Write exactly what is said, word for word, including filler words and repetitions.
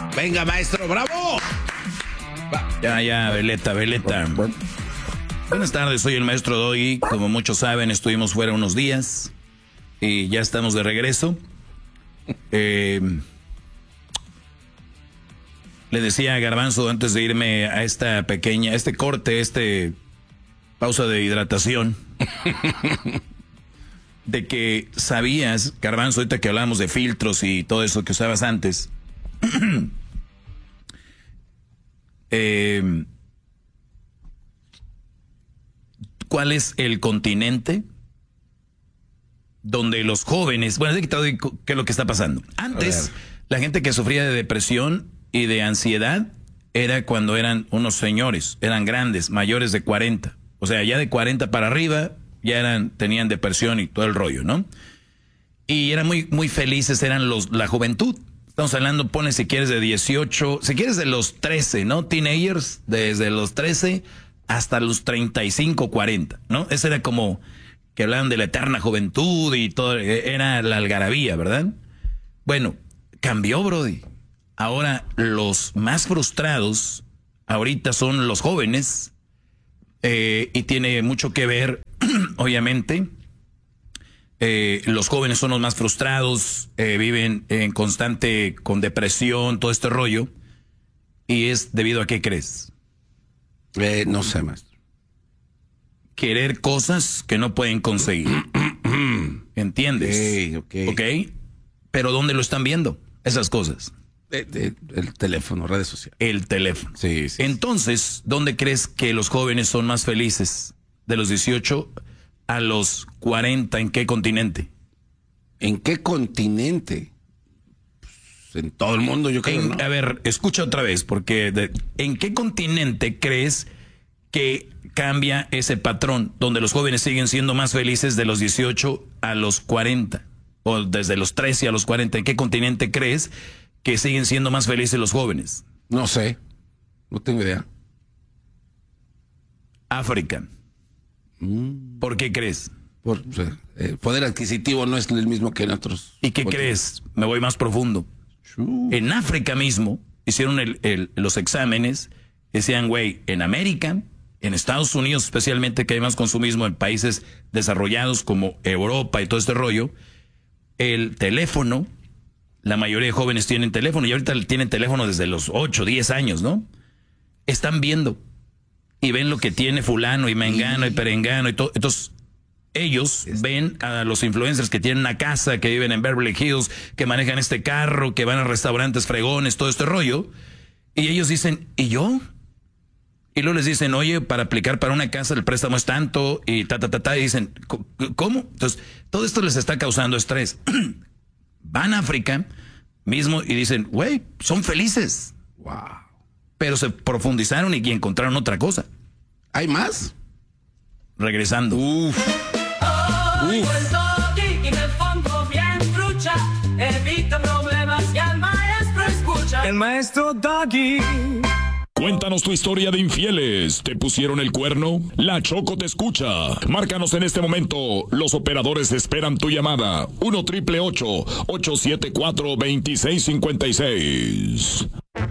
Venga, maestro, bravo. Ya, ya, veleta, veleta. Buenas tardes, soy el maestro Doggy. Como muchos saben, estuvimos fuera unos días y ya estamos de regreso. Eh, le decía a Garbanzo antes de irme a esta pequeña, este corte, este pausa de hidratación, de que sabías, Garbanzo, ahorita que hablamos de filtros y todo eso que usabas antes, eh, ¿cuál es el continente donde los jóvenes, bueno, es que te doy qué es lo que está pasando? Antes, la gente que sufría de depresión y de ansiedad era cuando eran unos señores, eran grandes, mayores de cuarenta. O sea, ya de cuarenta para arriba, ya eran, tenían depresión y todo el rollo, ¿no? Y eran muy, muy felices, eran los, la juventud. Estamos hablando, pone si quieres de dieciocho, si quieres de los trece, ¿no? Teenagers, desde los trece hasta los treinta y cinco, cuarenta, ¿no? Ese era como que hablaban de la eterna juventud y todo, era la algarabía, ¿verdad? Bueno, cambió, Brody. Ahora los más frustrados ahorita son los jóvenes, eh, y tiene mucho que ver, obviamente, eh, los jóvenes son los más frustrados, eh, viven en constante con depresión, todo este rollo, y es debido a qué crees. Eh, no sé, maestro. Querer cosas que no pueden conseguir. ¿Entiendes? Ok, ok. ¿Ok? Pero ¿dónde lo están viendo? Esas cosas. De, de, el teléfono, redes sociales. El teléfono. Sí, sí. Entonces, ¿dónde crees que los jóvenes son más felices? De los dieciocho a los cuarenta, ¿en qué continente? ¿En qué continente? Pues en todo el mundo, yo creo, En, ¿no? A ver, escucha otra vez, porque de, ¿en qué continente crees que cambia ese patrón donde los jóvenes siguen siendo más felices de los dieciocho a los cuarenta? O desde los trece a los cuarenta, ¿en qué continente crees que siguen siendo más felices los jóvenes? No sé. No tengo idea. África. Mm. ¿Por qué crees? Por, o sea, el poder adquisitivo no es el mismo que en otros. ¿Y qué otros. crees? Me voy más profundo. Sure. En África mismo hicieron el, el, los exámenes, decían, güey, en América, en Estados Unidos especialmente, que hay más consumismo en países desarrollados como Europa y todo este rollo, el teléfono, la mayoría de jóvenes tienen teléfono y ahorita tienen teléfono desde los ocho, diez años, ¿no? Están viendo y ven lo que tiene fulano y mengano y perengano y todo. Entonces, ellos ven a los influencers que tienen una casa, que viven en Beverly Hills, que manejan este carro, que van a restaurantes fregones, todo este rollo. Y ellos dicen, ¿y yo? Y luego les dicen, oye, para aplicar para una casa el préstamo es tanto y ta, ta, ta, ta. Y dicen, ¿cómo? Entonces, todo esto les está causando estrés. Van a África mismo y dicen, güey, son felices. Wow. Pero se profundizaron y encontraron otra cosa. ¿Hay más? Regresando. Uf. Oigo el Doggy y me pongo bien trucha. Evito problemas y al maestro escucha. El maestro Doggy. Cuéntanos tu historia de infieles. ¿Te pusieron el cuerno? La Choco te escucha. Márcanos en este momento. Los operadores esperan tu llamada. uno triple ocho, ocho siete cuatro, dos seis cinco seis.